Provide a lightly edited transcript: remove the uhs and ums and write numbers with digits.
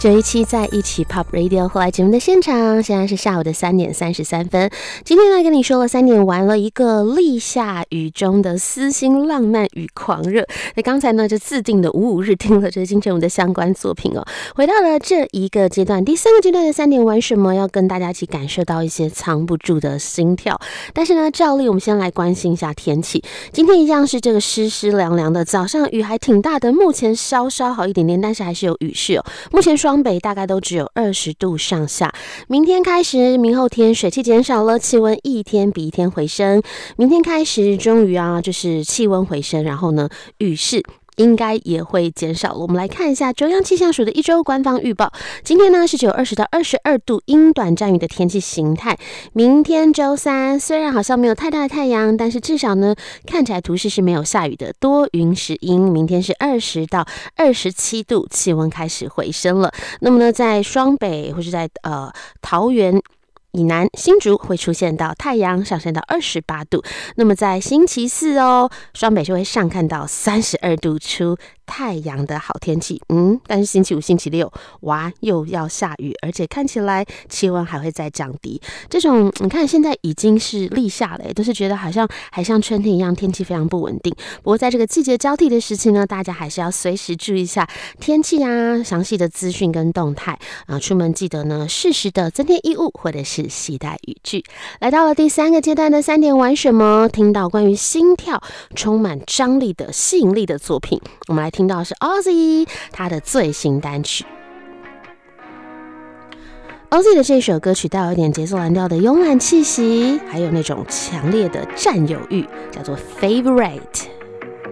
917在一起 Pop Radio 后来节目的现场，现在是下午的3点33分。今天呢，跟你说了3点，玩了一个立夏雨中的私心浪漫与狂热。那刚才呢，就自定的55日听了这金城武的相关作品哦。回到了这一个阶段，第3个阶段的3点玩什么？要跟大家一起感受到一些藏不住的心跳。但是呢，照例我们先来关心一下天气。今天一样是这个湿湿凉凉的，早上雨还挺大的，目前稍稍好一点点，但是还是有雨势哦。目前双北大概都只有20度上下。明天开始，明后天水汽减少了，气温一天比一天回升。明天开始，终于就是气温回升，然后呢，雨势应该也会减少了。我们来看一下中央气象署的一周官方预报。今天呢是只有20到22度，阴短暂雨的天气形态。明天周三虽然好像没有太大的太阳，但是至少呢看起来图示是没有下雨的，多云时阴。明天是20到27度，气温开始回升了。那么呢，在双北或是在桃园以南，新竹会出现到太阳上升到28度。那么在星期四双北就会上看到32度出太阳的好天气。但是星期五、星期六，哇，又要下雨，而且看起来气温还会再降低。这种你看，现在已经是立夏了，都是觉得好像还像春天一样，天气非常不稳定。不过在这个季节交替的时期呢，大家还是要随时注意一下天气详细的资讯跟动态出门记得呢适时的增添衣物或者是携带雨具。来到了第3个阶段的3点玩什么？听到关于心跳充满张力的吸引力的作品，我们来听到的是 Ozzy 他的最新单曲。Ozzy 的这首歌曲带有一点节奏蓝调的慵懒气息，还有那种强烈的占有欲，叫做 Favorite。